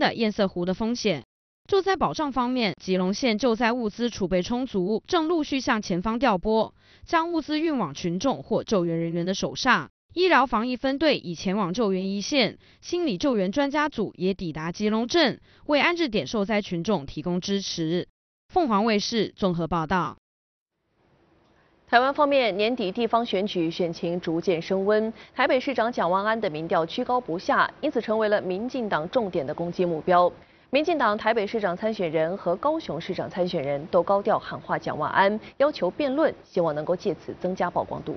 的堰塞湖的风险。救灾保障方面，基隆县救灾物资储备充足，正陆续向前方调拨，将物资运往群众或救援人员的手上。医疗防疫分队已前往救援一线，心理救援专家组也抵达基隆镇，为安置点受灾群众提供支持。凤凰卫视综合报道。 台湾方面，年底地方选举选情逐渐升温，台北市长蒋万安的民调居高不下，因此成为了民进党重点的攻击目标。民进党台北市长参选人和高雄市长参选人都高调喊话蒋万安，要求辩论，希望能够借此增加曝光度。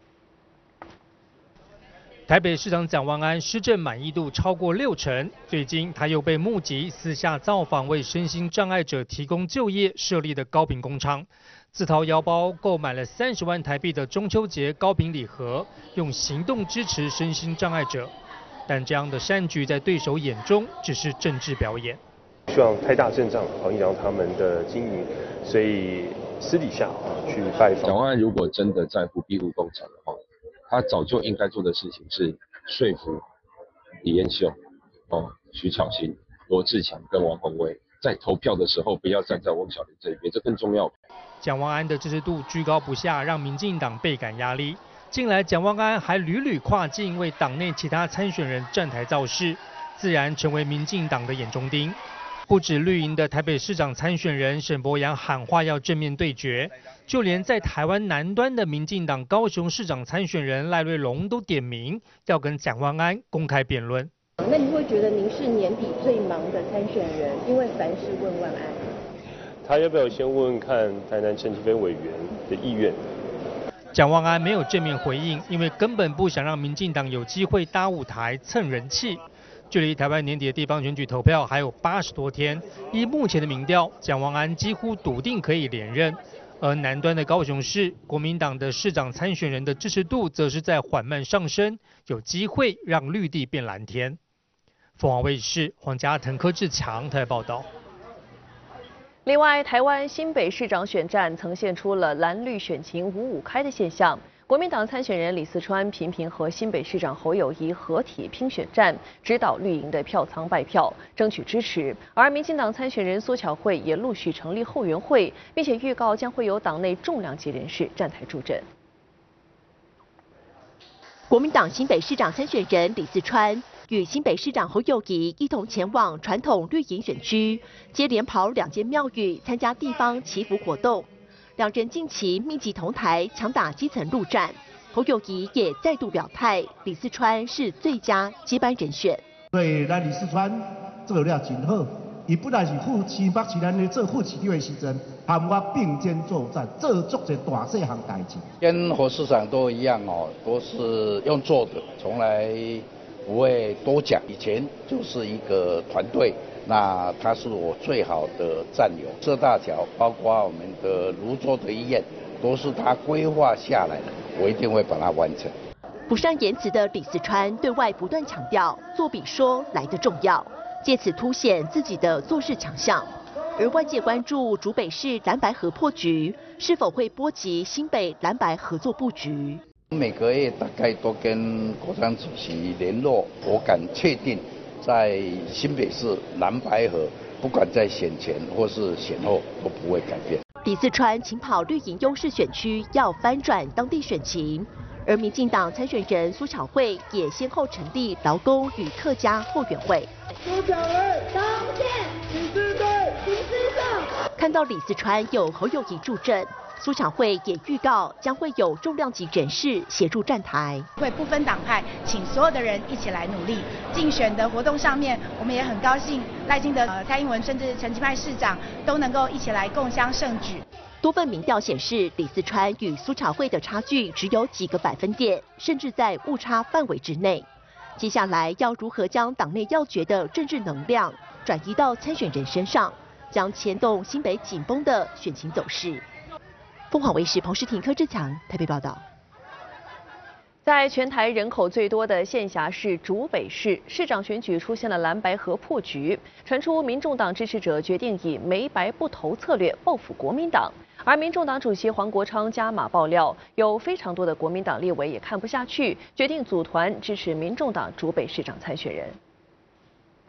台北市长蒋万安施政满意度超过60%，最近他又被目击私下造访为身心障碍者提供就业设立的糕饼工厂，自掏腰包购买了30万台币的中秋节糕饼礼盒，用行动支持身心障碍者。但这样的善举在对手眼中只是政治表演。 希望太大阵仗影响他们的经营，所以私底下去拜访。 蒋万安如果真的在乎庇护工厂的话，他早就应该做的事情是说服李彦秀、徐巧芯、罗志强跟王宏威，在投票的时候不要站在汪小玲这一边，这更重要。 蒋万安的支持度居高不下，让民进党倍感压力。近来蒋万安还屡屡跨境为党内其他参选人站台造势，自然成为民进党的眼中钉。不止绿营的台北市长参选人沈伯洋喊话要正面对决，就连在台湾南端的民进党高雄市长参选人赖瑞隆都点名要跟蒋万安公开辩论。 那你会觉得您是年底最忙的参选人，因为凡事问万安。 他要不要先问问看台南陈其飞委员的意愿？ 蒋万安没有正面回应，因为根本不想让民进党有机会搭舞台蹭人气。距离台湾年底的地方选举投票还有80多天，依目前的民调，蒋万安几乎笃定可以连任。而南端的高雄市，国民党的市长参选人的支持度则是在缓慢上升，有机会让绿地变蓝天。凤凰卫视黄家腾、柯志强台报道。 另外，台湾新北市长选战呈现出了蓝绿选情五五开的现象。国民党参选人李四川频频和新北市长侯友宜合体拼选战，指导绿营的票仓拜票，争取支持。而民进党参选人苏巧慧也陆续成立后援会，并且预告将会有党内重量级人士站台助阵。 国民党新北市长参选人李四川与新北市长侯友宜一同前往传统绿营选区，接连跑2间庙宇参加地方祈福活动。两人近期密集同台，强打基层陆战。侯友宜也再度表态，李四川是最佳接班人选。 所以咱李四川做了真好，伊本来是新北市咱咧做副市长的时阵，和我并肩作战，做足一大细项代志。 跟侯市长都一样都是用做的，从来不会多讲。以前就是一个团队。那他是我最好的战友，这大桥包括我们的泸州的医院，都是他规划下来的，我一定会把它完成。 不善言辞的李四川对外不断强调，做比说来得重要，借此凸显自己的做事强项。而外界关注竹北市蓝白合破局是否会波及新北蓝白合作布局。 每个月大概都跟国昌主席联络，我敢确定。在新北市蓝白合，不管在选前或是选后都不会改变。 李四川勤跑绿营优势选区，要翻转当地选情。而民进党参选人苏巧慧也先后成立劳工与客家后援会。 苏巧慧当选，请支队，请支上。 看到李四川有侯友宜助阵。苏巧慧也预告将会有重量级人士协助站台， 会不分党派，请所有的人一起来努力。竞选的活动上面，我们也很高兴，赖清德、蔡英文甚至陈其迈市长都能够一起来共襄盛举。 多份民调显示，李四川与苏巧慧的差距只有几个百分点，甚至在误差范围之内。接下来要如何将党内要诀的政治能量转移到参选人身上，将牵动新北紧绷的选情走势。凤凰卫视彭诗婷、柯志强台北报道。 在全台人口最多的县辖市竹北市，市长选举出现了蓝白合破局，传出民众党支持者决定以美白不投策略报复国民党，而民众党主席黄国昌加码爆料，有非常多的国民党立委也看不下去，决定组团支持民众党竹北市长参选人。